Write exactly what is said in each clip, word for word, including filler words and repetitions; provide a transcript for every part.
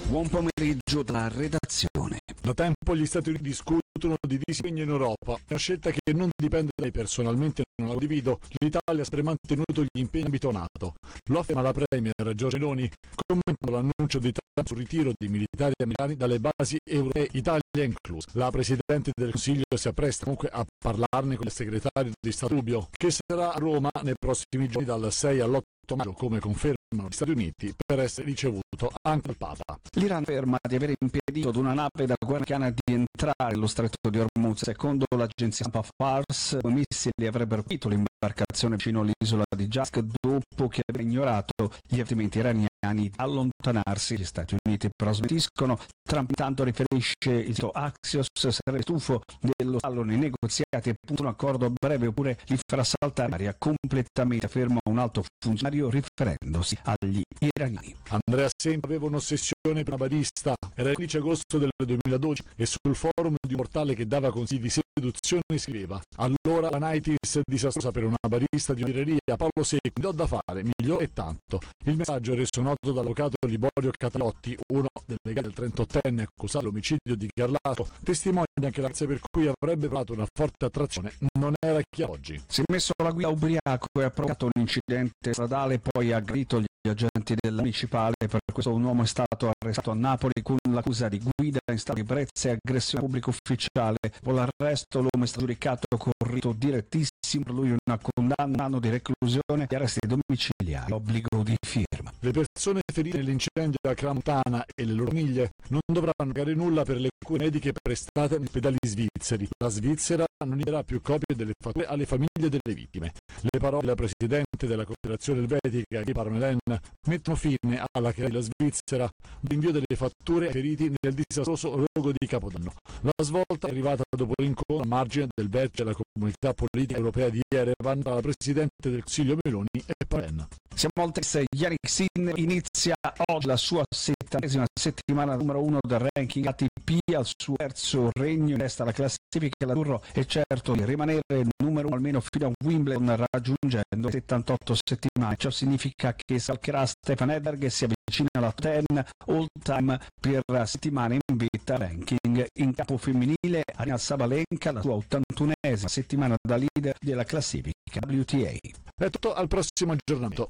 Buon pomeriggio dalla redazione. Da tempo gli Stati Uniti discutono di disimpegno in Europa, una scelta che non dipende da me personalmente, non la condivido. L'Italia ha sempre mantenuto gli impegni in ambito NATO. Lo afferma la Premier Giorgia Meloni commentando l'annuncio di Trump sul ritiro di militari americani dalle basi europee, Italia inclusa. La Presidente del Consiglio si appresta comunque a parlarne con il segretario di Stato Rubio, che sarà a Roma nei prossimi giorni dal sei all'otto maggio, come confermano gli Stati Uniti, per essere ricevuto anche dal Papa. L'Iran afferma di aver impedito ad una nave da guerra americana di entrare nello stretto di Hormuz. Secondo l'agenzia stampa Fars, i missili avrebbero colpito l'imbarcazione vicino all'isola di Jask dopo che aveva ignorato gli avvertimenti iraniani di allontanarsi. Gli Stati Uniti però smentiscono. Trump intanto riferisce il sito Axios sarebbe stufo dello stallo nei negoziati e punta un accordo a breve oppure li farà saltare l'aria completamente, afferma un alto funzionario riferendosi agli iraniani. Andrea Sempa aveva un'ossessione per una barista. Era il quindici agosto del duemiladodici e sul forum di un portale che dava consigli di seduzione scriveva: allora la nineties disastrosa per una barista di una birreria, Paolo Secchi, mi do da fare, migliore e tanto. Il messaggio è reso noto dall'avvocato Liborio Catalotti, uno dei legali del trentottenne accusato dell'omicidio di Garlato. Testimonia che la razza per cui avrebbe provato una forte attrazione non era chi è oggi. Si è messo alla guida ubriaco e ha provocato un incidente stradale, poi ha aggredito gli agenti della municipale. Per questo un uomo è stato arrestato a Napoli con l'accusa di guida in stato di ebbrezza e aggressione a pubblico ufficiale. Con l'arresto l'uomo è stato giudicato con rito direttissimo, per lui una condanna, un anno di reclusione e arresti domiciliari, obbligo di firma. Le persone ferite nell'incendio a Cremona e le loro famiglie non dovranno pagare nulla per le cure mediche prestate negli ospedali svizzeri. La Svizzera non darà più copie delle fatture alle famiglie delle vittime. Le parole della Presidente della Confederazione Elvetica, Guy Parmelin, mettono fine alla crisi della Svizzera l'invio delle fatture ai feriti nel disastroso rogo di Capodanno. La svolta è arrivata dopo l'incontro a margine del vertice della comunità politica europea di Yerevan tra la Presidente del Consiglio Meloni e Parmelin. Siamo al test. Yannick Sinner inizia oggi la sua settantesima settimana numero uno del ranking A T P, al suo terzo regno in testa alla classifica. L'azzurro è certo di rimanere numero uno almeno fino a Wimbledon, raggiungendo settantotto settimane. Ciò significa che salcherà Stefan Edberg e si avvicina alla top dieci all time per settimane in vetta ranking. In campo femminile Aryna Sabalenka, la sua ottantunesima settimana da leader della classifica W T A. È tutto, al prossimo aggiornamento.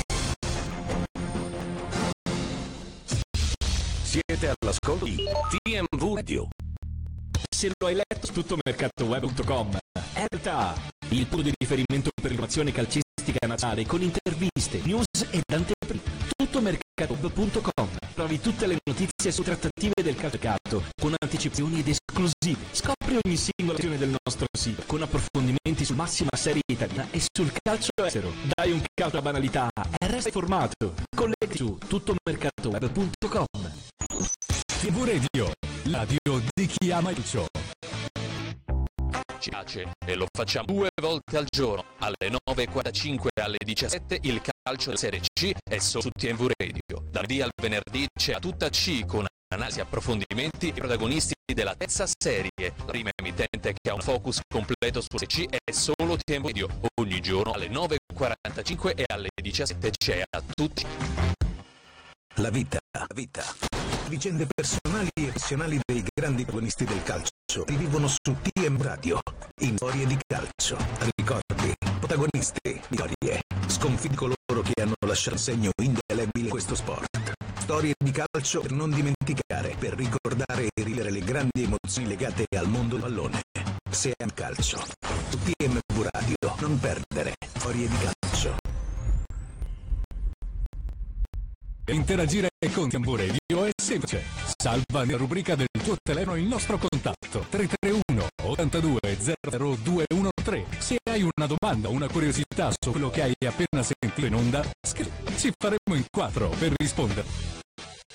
Siete all'ascolto di T M V Radio. Se lo hai letto su tuttomercatoweb punto com, è in realtà il punto di riferimento per l'informazione calcistica nazionale con interviste, news ed anteprime. tuttomercatoweb punto com. Trovi tutte le notizie su trattative del calciomercato con anticipazioni ed esclusive. Scopri ogni singola azione del nostro sito con approfondimenti su massima serie italiana e sul calcio estero. Dai un calcio alla banalità e resta informato. Collegati su tuttomercatoweb punto com. T V Radio, la radio di chi ama il calcio. Ci piace e lo facciamo due volte al giorno, alle nove e quarantacinque e alle diciassette. Il calcio della Serie C è solo su T M V Radio. Dal lunedì al venerdì c'è tutta C con analisi, approfondimenti e protagonisti della terza serie. La prima emittente che ha un focus completo su Serie C è solo T M V Radio. Ogni giorno alle nove e quarantacinque e alle diciassette c'è a tutti. La vita, la vita. Vicende personali e professionali dei grandi protagonisti del calcio rivivono su T M V Radio in Storie di calcio. Ricordi, protagonisti, vittorie, sconfitte, coloro che hanno lasciato un segno indelebile in questo sport. Storie di calcio per non dimenticare, per ricordare e rivivere le grandi emozioni legate al mondo del pallone. Se ami calcio, su T M V Radio, non perdere Storie di calcio. Interagire con T M V Radio è semplice. Salva nella rubrica del tuo telefono il nostro contatto tre tre uno ottantadue zero due uno tre. Se hai una domanda o una curiosità su quello che hai appena sentito in onda, scrivi. Ci faremo in quattro per rispondere.